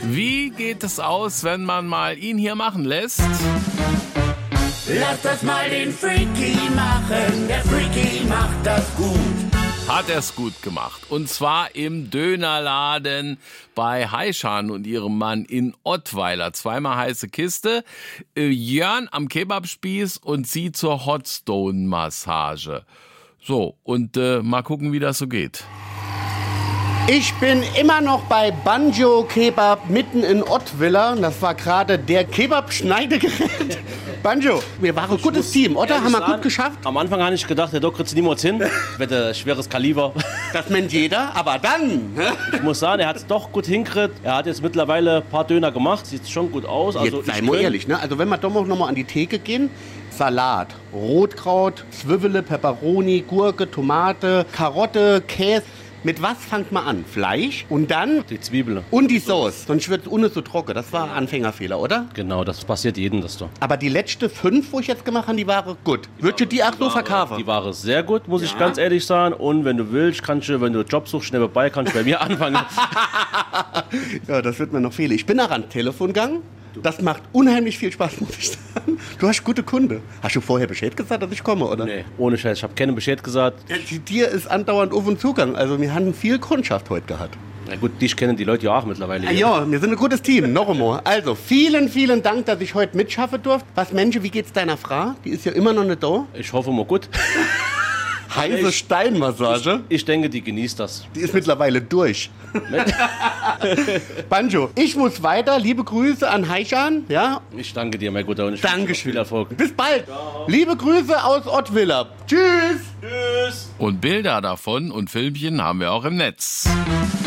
Wie geht es aus, wenn man mal ihn hier machen lässt? Lass das mal den Freaky machen, der Freaky macht das gut. Hat er es gut gemacht. Und zwar im Dönerladen bei Heischan und ihrem Mann in Ottweiler. Zweimal heiße Kiste. Jörn am Kebabspieß und sie zur Hotstone-Massage. So, und mal gucken, wie das so geht. Ich bin immer noch bei Banjo Kebab mitten in Ottwiller. Das war gerade der Kebab-Schneidegerät. Banjo, wir waren ein gutes Team, oder? Haben wir gut geschafft? Am Anfang habe ich gedacht, der Doc kriegt niemals hin. Wird ein schweres Kaliber. Das meint jeder, aber dann... Ich muss sagen, er hat es doch gut hingekriegt. Er hat jetzt mittlerweile ein paar Döner gemacht. Sieht schon gut aus. Also jetzt sei mal ehrlich, ne? Also wenn wir doch noch mal an die Theke gehen, Salat, Rotkraut, Zwiebele, Peperoni, Gurke, Tomate, Karotte, Käse. Mit was fangt man an? Fleisch und dann die Zwiebeln. Und die Sauce. Sonst wird es ohne so trocken. Das war ein Anfängerfehler, oder? Genau, das passiert jedem, das doch. Aber die letzten 5, wo ich jetzt gemacht habe, die waren gut. Würdest du die auch so verkaufen? Die waren sehr gut, muss ich ganz ehrlich sagen. Und wenn du willst, kannst du, wenn du Job suchst, schnell vorbei, kannst du bei mir anfangen. Ja, das wird mir noch fehlen. Ich bin auch an Telefon gegangen. Das macht unheimlich viel Spaß, muss ich sagen. Du hast gute Kunde. Hast du vorher Bescheid gesagt, dass ich komme, oder? Nee, ohne Scheiß. Ich habe keinen Bescheid gesagt. Ja, dir ist andauernd auf und Zugang. Also wir haben viel Kundschaft heute gehabt. Na gut, dich kennen die Leute ja auch mittlerweile. Ja, wir sind ein gutes Team. Noch einmal. Also, vielen, vielen Dank, dass ich heute mitschaffen durfte. Was, Mensch, wie geht's deiner Frau? Die ist ja immer noch nicht da. Ich hoffe mal gut. Heiße Steinmassage. Ich denke, die genießt das. Die ist mittlerweile durch. Banjo, ich muss weiter. Liebe Grüße an Heischan. Ja? Ich danke dir, mein Guter. Und ich Dankeschön. Viel Erfolg. Bis bald. Ciao. Liebe Grüße aus Ottwiller. Tschüss. Tschüss. Und Bilder davon und Filmchen haben wir auch im Netz.